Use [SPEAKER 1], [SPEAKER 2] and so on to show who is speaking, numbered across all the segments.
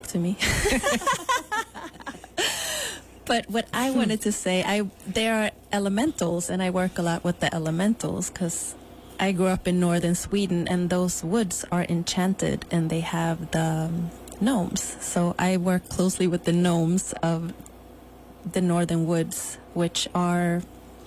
[SPEAKER 1] to me. But what I wanted to say, there are elementals, and I work a lot with the elementals because I grew up in northern Sweden, and those woods are enchanted, and they have the gnomes. So I work closely with the gnomes of the northern woods, which are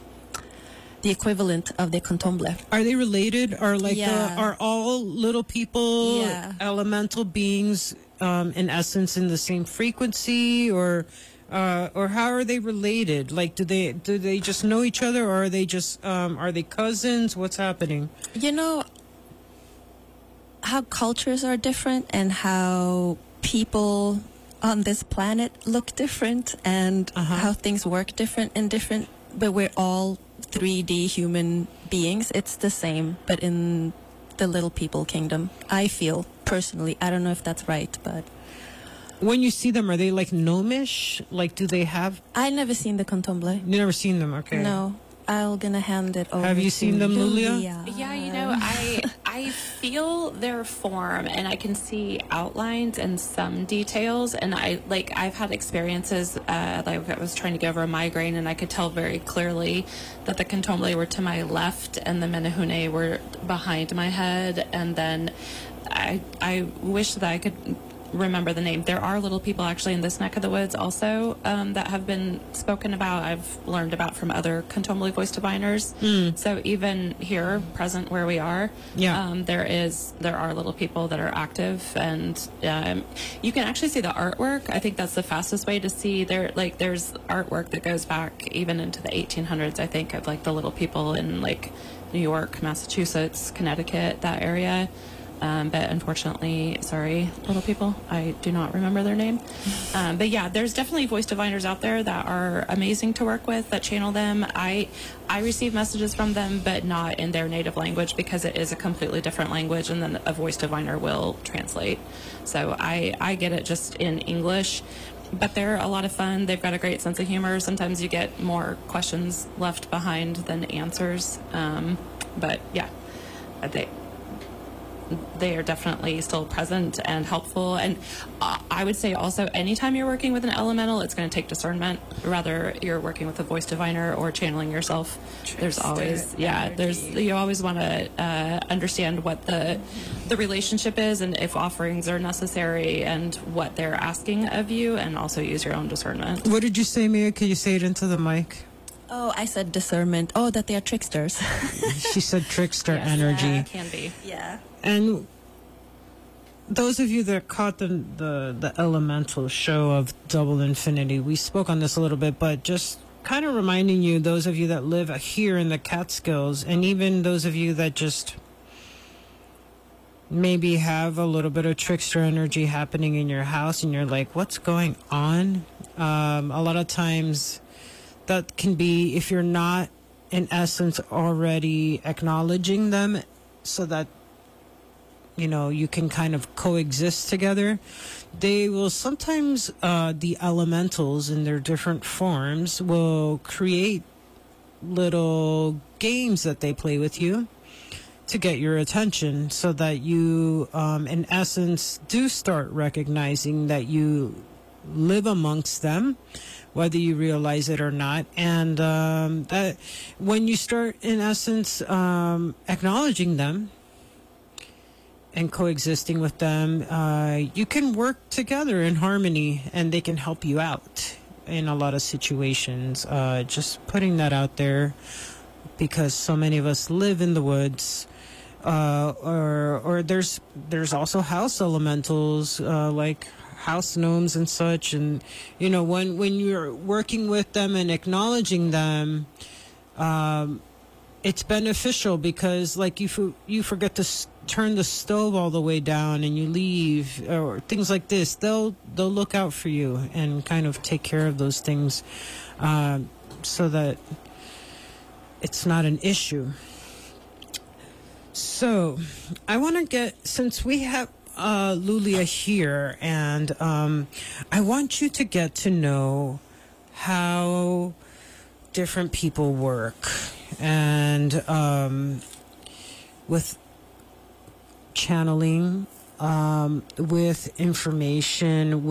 [SPEAKER 1] the equivalent of the Contomble.
[SPEAKER 2] Are they related? Are all little people elemental beings in essence in the same frequency, or how are they related? Like, do they just know each other, or are they just are they cousins? What's happening?
[SPEAKER 1] You know how cultures are different, and how people on this planet look different, and how things work different, but we're all 3D human beings. It's the same, but in the little people kingdom, I feel personally. I don't know if that's right, but
[SPEAKER 2] when you see them, are they like gnomish? Like, do they have?
[SPEAKER 1] I never seen the Contomble.
[SPEAKER 2] You never seen them? Okay.
[SPEAKER 1] No, I'm gonna hand it over.
[SPEAKER 2] Have you seen them, Lulia?
[SPEAKER 3] Yeah, you know, I feel their form, and I can see outlines and some details, and I've had experiences like I was trying to get over a migraine, and I could tell very clearly that the Contomble were to my left and the Menehune were behind my head, and then I wish that I could remember the name. There are little people actually in this neck of the woods also that have been spoken about. I've learned about from other Contomble voice diviners. So even here, present where we are, there are little people that are active, and you can actually see the artwork. I think that's the fastest way to see. There's artwork that goes back even into the 1800s. I think of like the little people in like New York, Massachusetts, Connecticut, that area. But unfortunately, sorry, little people, I do not remember their name. But yeah, there's definitely voice diviners out there that are amazing to work with, that channel them. I receive messages from them, but not in their native language, because it is a completely different language, and then a voice diviner will translate. So I get it just in English. But they're a lot of fun. They've got a great sense of humor. Sometimes you get more questions left behind than answers. But yeah, they are definitely still present and helpful. And I would say also, anytime you're working with an elemental, it's going to take discernment. Whether you're working with a voice diviner or channeling yourself, there's always you always want to understand what the relationship is, and if offerings are necessary, and what they're asking of you, and also use your own discernment.
[SPEAKER 2] What did you say, Mia? Can you say it into the mic?
[SPEAKER 1] Oh, I said discernment. Oh, that they are tricksters.
[SPEAKER 2] She said trickster energy.
[SPEAKER 3] Yeah, can be.
[SPEAKER 1] Yeah.
[SPEAKER 2] And those of you that caught the Elemental show of Double Infinity, we spoke on this a little bit, but just kind of reminding you, those of you that live here in the Catskills, and even those of you that just maybe have a little bit of trickster energy happening in your house, and you're like, what's going on? A lot of times that can be, if you're not in essence already acknowledging them, so that you can kind of coexist together, they will sometimes, the elementals in their different forms will create little games that they play with you to get your attention, so that you, in essence, do start recognizing that you live amongst them, whether you realize it or not. And that when you start, in essence, acknowledging them and coexisting with them, you can work together in harmony, and they can help you out in a lot of situations. Just putting that out there, because so many of us live in the woods, or there's also house elementals, like house gnomes and such. And when you're working with them and acknowledging them, it's beneficial, because like you forget to turn the stove all the way down and you leave, or things like this, they'll look out for you and kind of take care of those things, so that it's not an issue. So I want to get, since we have Lulia here, and I want you to get to know how different people work, and with channeling, with information,